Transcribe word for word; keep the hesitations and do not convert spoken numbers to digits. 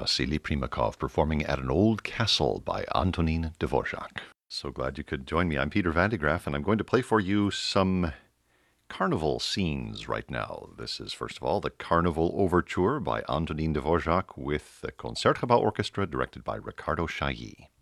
Vasily Primakov performing at an Old Castle by Antonin Dvorak. So glad you could join me. I'm Peter Van de Graaff, and I'm going to play for you some carnival scenes right now. This is, first of all, the Carnival Overture by Antonin Dvorak with the Concertgebouw Orchestra, directed by Ricardo Chailly.